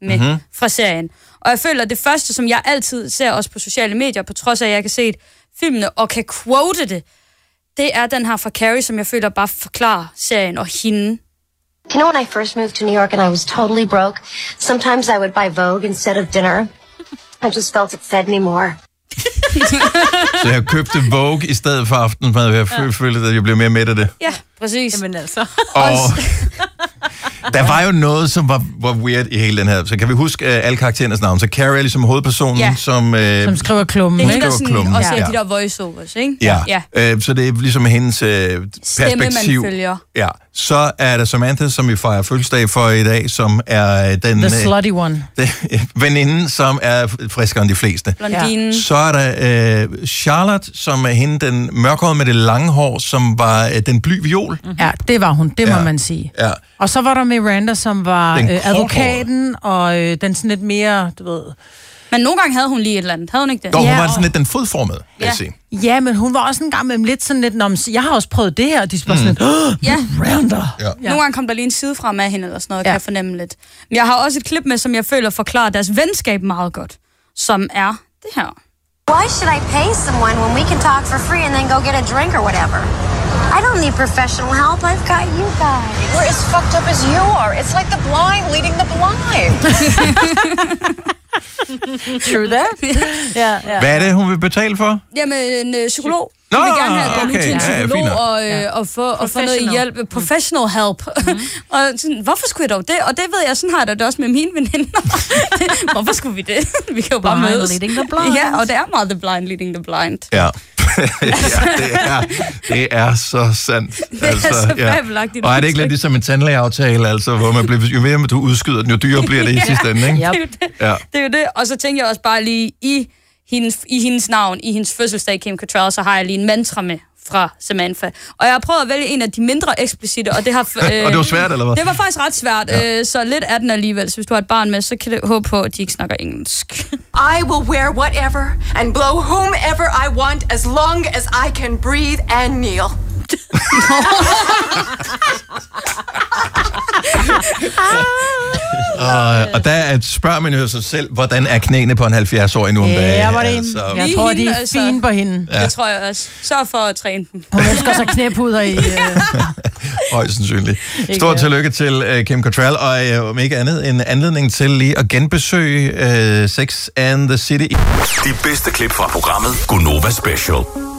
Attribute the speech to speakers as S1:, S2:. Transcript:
S1: med fra serien. Og jeg føler, at det første, som jeg altid ser også på sociale medier, på trods af, at jeg kan se filmene og kan quote det er den her fra Carrie, som jeg føler bare forklarer serien og hende.
S2: You know, when I first moved to New York and I was totally broke, sometimes I would buy Vogue instead of dinner. I just felt it fed me more.
S3: Så jeg købte Vogue i stedet for aftensmad, og jeg følte, at jeg blev mere mæt af det.
S1: Ja, præcis.
S4: Jamen altså.
S3: Og der var jo noget, som var weird i hele den her. Så kan vi huske alle karakterernes navn. Så Carrie er ligesom hovedpersonen, som
S4: skriver klummen.
S1: Det er hende, der sådan, også de der voiceovers, ikke?
S3: Ja. Så det er ligesom hendes
S1: stemme,
S3: perspektiv.
S1: Man følger.
S3: Ja. Så er der Samantha, som vi fejrer fødselsdag for i dag, som er den...
S4: The slutty one.
S3: Veninden, som er friskere end de fleste.
S1: Blondinen.
S3: Så er der Charlotte, som er hende, den mørkhårede med det lange hår, som var den bly viol.
S4: Ja, det var hun. Det må man sige.
S3: Ja.
S4: Og så var der Miranda, som var advokaten, og den sådan lidt mere, du ved...
S1: Men nogle gange havde hun lige et eller andet. Havde hun ikke det?
S3: Jo, hun var sådan lidt den fodformede, vil jeg sige.
S4: Ja, men hun var også en gang med lidt sådan lidt, jeg har også prøvet det her, og de var sådan lidt, Miranda.
S3: Ja.
S1: Nogle gange kom der lige en side frem af hende, eller sådan noget, kan jeg fornemme lidt. Men jeg har også et klip med, som jeg føler forklarer deres venskab meget godt, som er det her.
S2: Why should I pay someone when we can talk for free and then go get a drink or whatever? I don't need professional help. I've got you guys.
S5: We're as fucked up as you are. It's like the blind leading the blind.
S4: True that. Ja.
S3: Hvad er det, hun vil betale for?
S1: Jamen, en psykolog.
S3: Nå,
S1: Jeg vil gerne have at gå
S3: okay.
S1: til en psykolog og få noget hjælp. Professional help. Og sådan, hvorfor skulle jeg dog det? Og det ved jeg, sådan har jeg det også med mine veninder. Hvorfor skulle vi det? Vi kan jo bare mødes.
S4: Leading the blind.
S1: Ja, og det er meget the blind leading the blind.
S3: Ja. det er så sandt.
S1: Det er så fabelagtigt.
S3: Og er det ikke lidt ligesom en tandlægeaftale, altså, hvor man bliver, jo mere du udskyder den, jo dyrere bliver det i sidste ende, ikke?
S1: Yep. Det er jo det. Og så tænker jeg også bare lige i hendes navn, i hendes fødselsdag, Kim Cattrall, så har jeg lige en mantra med fra Samantha. Og jeg har prøvet at vælge en af de mindre eksplicite, og det har...
S3: og det var svært, eller hvad?
S1: Det var faktisk ret svært, så lidt af den alligevel. Så hvis du har et barn med, så kan du håbe på, at de ikke snakker engelsk.
S5: I will wear whatever and blow whomever I want as long as I can breathe and kneel.
S3: Og der spørger man jo sig selv, hvordan er knæene på en 70-årig nu om dagen?
S4: Ja, var det altså. Jeg tror, de er fine på hende.
S1: Ja. Det tror jeg også. Sørg for at træne dem.
S4: Hun ønsker sig knæpuder i...
S3: Højst sandsynligt. Stort tillykke til Kim Cattrall, og om ikke andet en anledning til lige at genbesøge Sex and the City.
S6: De bedste klip fra programmet Gonova Special.